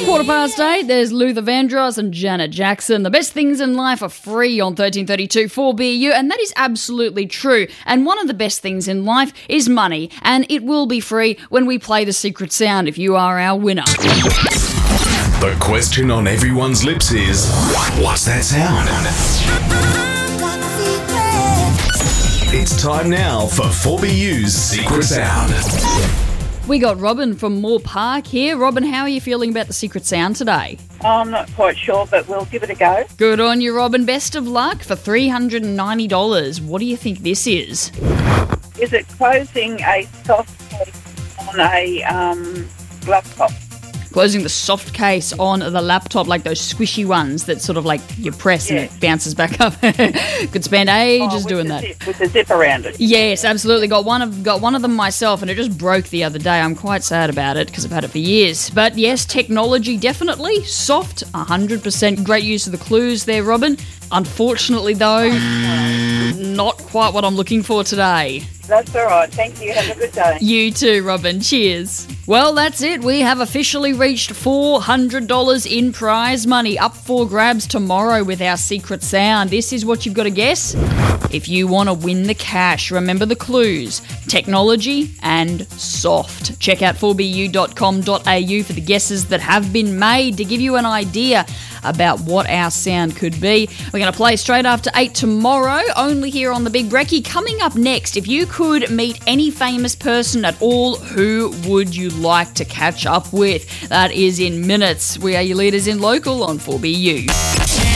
8:15, there's Luther Vandross and Janet Jackson. The best things in life are free on 1332 4BU, and that is absolutely true. And one of the best things in life is money, and it will be free when we play the secret sound if you are our winner. The question on everyone's lips is, what's that sound? It's time now for 4BU's Secret Sound. We got Robin from Moore Park here. Robin, how are you feeling about the secret sound today? I'm not quite sure, but we'll give it a go. Good on you, Robin. Best of luck for $390. What do you think this is? Is it closing a soft case on a laptop? Closing the soft case on the laptop, like those squishy ones that sort of like you press and it bounces back up. Could spend ages doing that. With the zip around it. Yes, absolutely. Got one of them myself, and it just broke the other day. I'm quite sad about it because I've had it for years. But yes, technology definitely. Soft, 100%. Great use of the clues there, Robin. Unfortunately, though, not quite what I'm looking for today. That's all right. Thank you. Have a good day. You too, Robin. Cheers. Well, that's it. We have officially reached $400 in prize money, up for grabs tomorrow with our secret sound. This is what you've got to guess. If you want to win the cash, remember the clues: technology and soft. Check out 4bu.com.au for the guesses that have been made to give you an idea about what our sound could be. We're going to play straight after 8 tomorrow, only here on The Big Brekkie. Coming up next, if you could meet any famous person at all, who would you like to catch up with? That is in minutes. We are your leaders in local on 4BU.